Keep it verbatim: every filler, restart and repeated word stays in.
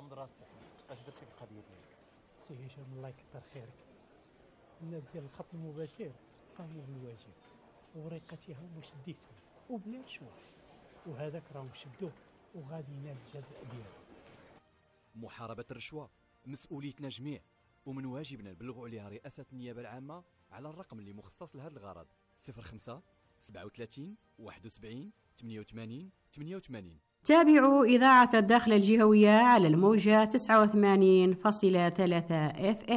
محمد راسي اش درتي في القضيه ديالك؟ سي هشام الله يكثر خيرك، الناس ديال الخط المباشر قاموا بالواجب وورقتها هما شديتهم وبلا شوا، وهذاك راهم شدوه وغادي ينال الجزاء ديالو. محاربة الرشوة مسؤوليتنا جميع، ومن واجبنا نبلغوا عليها رئاسة النيابة العامة على الرقم اللي مخصص لهذا الغرض صفر خمسة سبعة وثلاثين واحد وسبعين ثمانية وثمانين ثمانية وثمانين. تابعوا إذاعة الداخل الجهوية على الموجة تسعة وثمانين فاصلة ثلاثة اف ام.